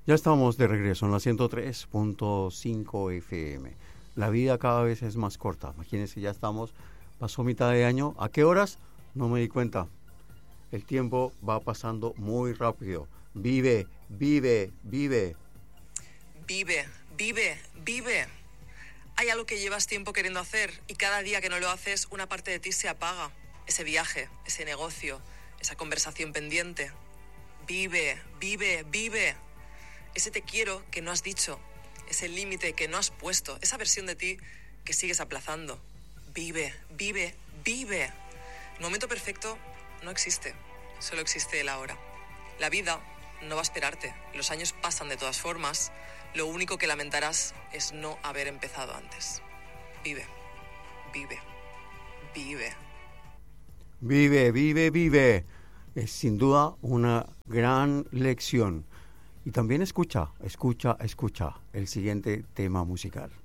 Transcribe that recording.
Ya estamos de regreso en la 103.5 FM. La vida cada vez es más corta. Imagínense, ya estamos, pasó mitad de año. ¿A qué horas? No me di cuenta. El tiempo va pasando muy rápido. Vive, vive, vive. Vive, vive, vive. Hay algo que llevas tiempo queriendo hacer y cada día que no lo haces, una parte de ti se apaga. Ese viaje, ese negocio, esa conversación pendiente. Vive, vive, vive. Ese te quiero que no has dicho, ese límite que no has puesto, esa versión de ti que sigues aplazando. Vive, vive, vive. El momento perfecto no existe, solo existe el ahora. La vida no va a esperarte, los años pasan de todas formas, lo único que lamentarás es no haber empezado antes. Vive, vive, vive. Vive, vive, vive. Es sin duda una gran lección. Y también escucha el siguiente tema musical.